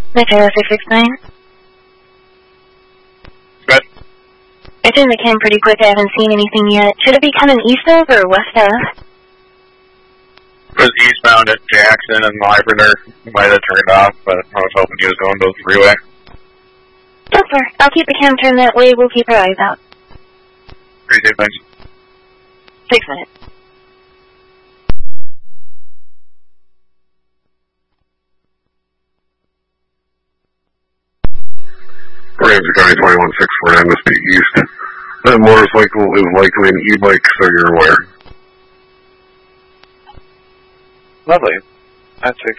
Metro 669. Good. I turned the cam pretty quick. I haven't seen anything yet. Should it be coming east of or west of? It was eastbound at Jackson and Lavender. You might have turned off, but I was hoping he was going to the freeway. Super. I'll keep the cam turned that way. We'll keep our eyes out. Appreciate things. 6 minutes. Ramsey County 216 for Amnesty East. That motorcycle is likely an e-bike, so you're aware. Lovely. That's